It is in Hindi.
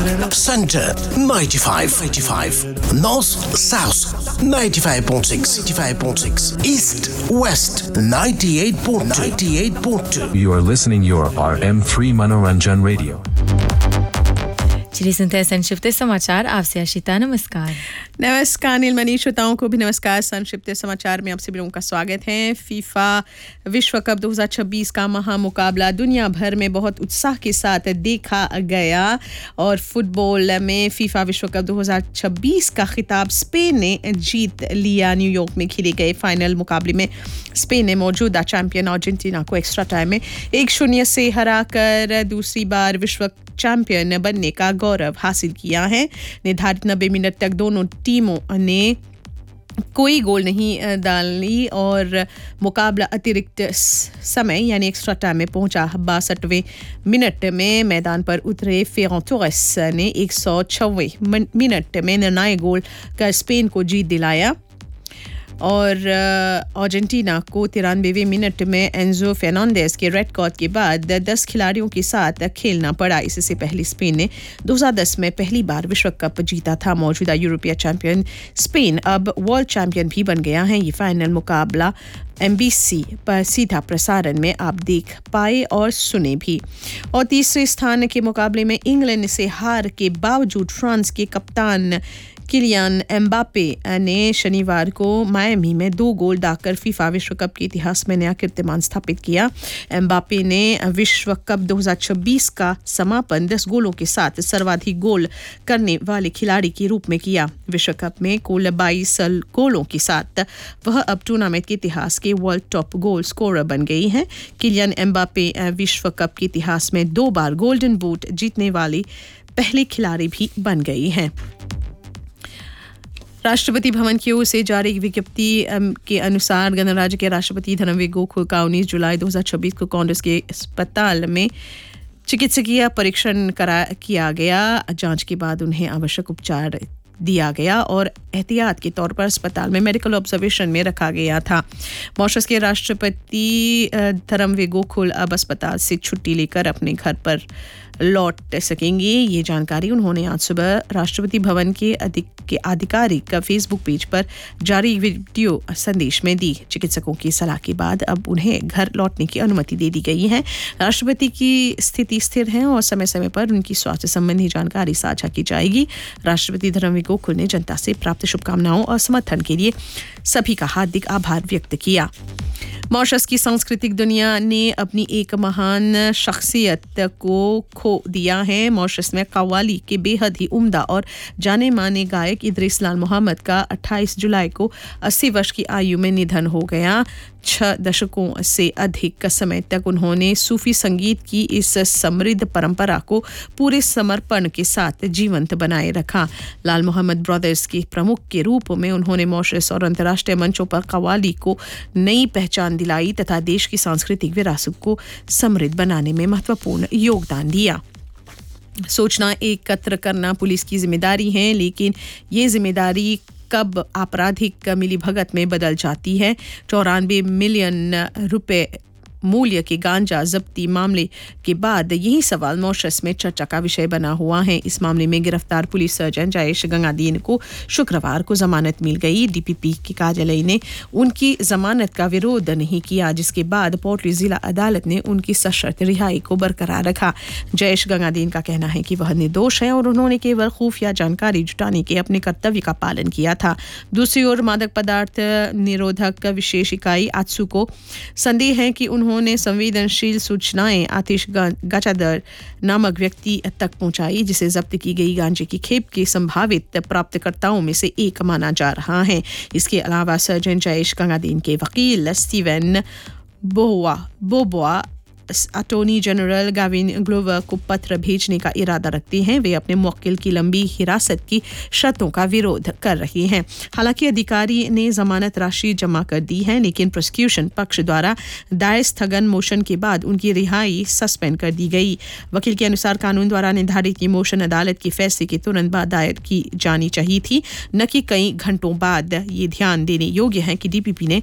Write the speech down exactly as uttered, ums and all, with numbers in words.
Center ninety-five, eighty-five. North South ninety-five point six, ninety-five point six. East West ninety-eight point two, ninety-eight point two. You are listening your R M three Manoranjan Radio. चलिए सुनते हैं संक्षिप्त समाचार। आपसे आशिता नमस्कार। नमस्कार नीलमणि, श्रोताओं को भी नमस्कार। संक्षिप्त समाचार में आप सभी लोगों का स्वागत है। फीफा विश्व कप दो हज़ार छब्बीस का महामुकाबला दुनिया भर में बहुत उत्साह के साथ देखा गया और फुटबॉल में फीफा विश्व कप दो हज़ार छब्बीस का खिताब स्पेन ने जीत लिया। न्यूयॉर्क में खेले गए फाइनल मुकाबले में स्पेन ने मौजूदा चैंपियन अर्जेंटीना को एक्स्ट्रा टाइम में एक शून्य से हराकर दूसरी बार विश्व चैंपियन बनने का गौरव हासिल किया है। निर्धारित नब्बे मिनट तक दोनों टीमों ने कोई गोल नहीं डाली और मुकाबला अतिरिक्त समय यानी एक्स्ट्रा टाइम में पहुंचा। बासठवें मिनट में मैदान पर उतरे फेरन टोरेस ने एक सौ छवे मिनट में निर्णायक गोल कर स्पेन को जीत दिलाया और अर्जेंटीना को तिरानवें मिनट में एंजो फर्नांडिस के रेड कार्ड के बाद दस खिलाड़ियों के साथ खेलना पड़ा। इससे पहले स्पेन ने दो हज़ार दस में पहली बार विश्व कप जीता था। मौजूदा यूरोपीय चैंपियन स्पेन अब वर्ल्ड चैंपियन भी बन गया है। ये फाइनल मुकाबला एमबीसी पर सीधा प्रसारण में आप देख पाए और सुने भी। और तीसरे स्थान के मुकाबले में इंग्लैंड से हार के बावजूद फ्रांस के कप्तान किलियन एम्बापे ने शनिवार को मायामी में दो गोल डालकर फीफा विश्व कप के इतिहास में नया कीर्तिमान स्थापित किया। एम्बापे ने विश्व कप दो हज़ार छब्बीस का समापन दस गोलों के साथ सर्वाधिक गोल करने वाले खिलाड़ी के रूप में किया। विश्व कप में कुल बाईस गोलों के साथ वह अब टूर्नामेंट के इतिहास के वर्ल्ड टॉप गोल स्कोरर बन गई हैं। किलियन एम्बापे विश्व कप के इतिहास में दो बार गोल्डन बूट जीतने वाली पहली खिलाड़ी भी बन गई हैं। राष्ट्रपति भवन की ओर से जारी विज्ञप्ति के अनुसार गणराज्य के राष्ट्रपति धर्मवीर गोकुल का उन्नीस जुलाई दो हज़ार छब्बीस को कांग्रेस के अस्पताल में चिकित्सकीय परीक्षण करा किया गया। जांच के बाद उन्हें आवश्यक उपचार दिया गया और एहतियात के तौर पर अस्पताल में मेडिकल ऑब्जर्वेशन में रखा गया था। मॉरिशस के राष्ट्रपति धर्मवीर गोकुल अब अस्पताल से छुट्टी लेकर अपने घर पर लौट सकेंगे। ये जानकारी उन्होंने आज सुबह राष्ट्रपति भवन के अधिक के आधिकारिक फेसबुक पेज पर जारी वीडियो संदेश में दी। चिकित्सकों की सलाह के बाद अब उन्हें घर लौटने की अनुमति दे दी गई है। राष्ट्रपति की स्थिति स्थिर है और समय समय पर उनकी स्वास्थ्य संबंधी जानकारी साझा की जाएगी। राष्ट्रपति धर्मवीर गोकुल ने जनता से प्राप्त शुभकामनाओं और समर्थन के लिए सभी का हार्दिक आभार व्यक्त किया। मॉरिशस की सांस्कृतिक दुनिया ने अपनी एक महान शख्सियत को खो दिया है। मॉरिशस में कव्वाली के बेहद ही उम्दा और जाने माने गायक इदरीस लाल मोहम्मद का अट्ठाईस जुलाई को अस्सी वर्ष की आयु में निधन हो गया। छह दशकों से अधिक समय तक उन्होंने सूफी संगीत की इस समृद्ध परंपरा को पूरे समर्पण के साथ जीवंत बनाए रखा। लाल मोहम्मद ब्रदर्स के प्रमुख के रूप में उन्होंने मॉरिशस और अंतर्राष्ट्रीय मंचों पर कव्वाली को नई पहचान दिलाई तथा देश की सांस्कृतिक विरासत को समृद्ध बनाने में महत्वपूर्ण योगदान दिया। सूचना एकत्र करना पुलिस की जिम्मेदारी है, लेकिन ये जिम्मेदारी कब आपराधिक मिलीभगत में बदल जाती है। चौरानवे मिलियन रुपए मूल्य के गांजा जब्ती मामले के बाद यही सवाल मॉरिशस में चर्चा का विषय बना हुआ है। इस मामले में गिरफ्तार पुलिस सर्जन जयेश गंगादीन को शुक्रवार को जमानत मिल गई। डीपीपी के कार्यालय ने उनकी जमानत का विरोध नहीं किया, जिसके बाद पोर्टली जिला अदालत ने उनकी सशर्त रिहाई को बरकरार रखा। जयेश गंगादीन का कहना है कि वह निर्दोष है और उन्होंने केवल खुफिया जानकारी जुटाने के अपने कर्तव्य का पालन किया था। दूसरी ओर मादक पदार्थ निरोधक विशेष इकाई आत्सू को संदेह है कि उन्होंने उन्होंने संवेदनशील सूचनाएं आतिश गाचादर नामक व्यक्ति तक पहुंचाई, जिसे जब्त की गई गांजे की खेप के संभावित प्राप्तकर्ताओं में से एक माना जा रहा है। इसके अलावा सर्जन जयेश गंगादीन के वकील स्टीवन बोवा बोबोआ अटॉर्नी जनरल गाविन ग्लोवर को पत्र भेजने का इरादा रखते हैं। वे अपने मुवक्किल की लंबी हिरासत की शर्तों का विरोध कर रहे हैं। हालांकि अधिकारी ने जमानत राशि जमा कर दी है, लेकिन प्रोसिक्यूशन पक्ष द्वारा दायर स्थगन मोशन के बाद उनकी रिहाई सस्पेंड कर दी गई। वकील के अनुसार कानून द्वारा निर्धारित ये मोशन अदालत के फैसले के तुरंत बाद दायर की जानी चाहिए थी, न कि कई घंटों बाद। ये ध्यान देने योग्य है कि डीपीपी ने